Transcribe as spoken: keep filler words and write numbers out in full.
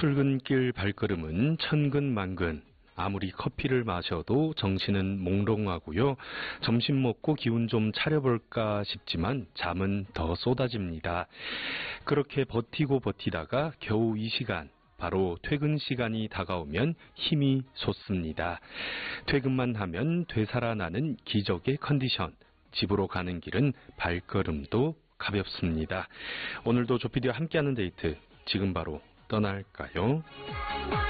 출근길 발걸음은 천근만근. 아무리 커피를 마셔도 정신은 몽롱하고요. 점심 먹고 기운 좀 차려볼까 싶지만 잠은 더 쏟아집니다. 그렇게 버티고 버티다가 겨우 이 시간, 바로 퇴근 시간이 다가오면 힘이 솟습니다. 퇴근만 하면 되살아나는 기적의 컨디션. 집으로 가는 길은 발걸음도 가볍습니다. 오늘도 조피디와 함께하는 데이트, 지금 바로 떠날까요?